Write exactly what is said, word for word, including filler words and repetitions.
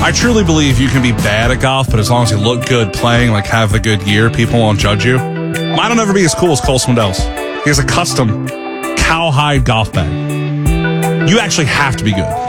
I truly believe you can be bad at golf, but as long as you look good playing, like have a good year, people won't judge you. Mine will never be as cool as Cole Swindell's. He has a custom cowhide golf bag. You actually have to be good.